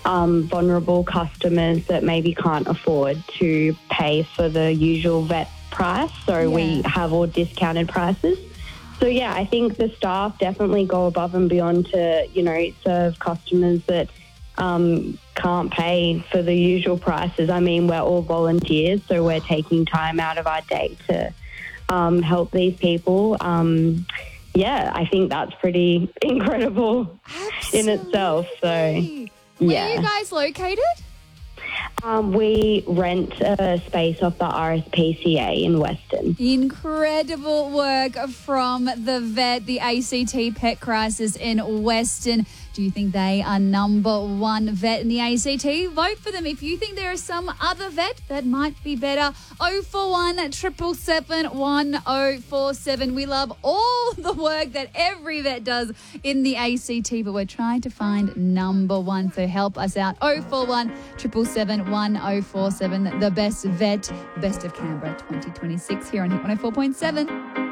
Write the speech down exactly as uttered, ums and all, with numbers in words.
um, vulnerable customers that maybe can't afford to pay for the usual vet price. So Yeah. we have all discounted prices. So, yeah, I think the staff definitely go above and beyond to, you know, serve customers that um, can't pay for the usual prices. I mean, we're all volunteers, so we're taking time out of our day to um, help these people. Um, yeah, I think that's pretty incredible in itself. So, Absolutely. Where yeah. are you guys located? Um, we rent a space off the R S P C A in Western. Incredible work from the vet, the A C T Pet Crisis in Western. Do you think they are number one vet in the A C T? Vote for them if you think there is some other vet that might be better. oh four one, seven seven seven, one oh four seven. We love all the work that every vet does in the A C T, but we're trying to find number one. So help us out. oh four one, seven seven seven, one oh four seven. The best vet, best of Canberra twenty twenty-six here on Hit one oh four point seven.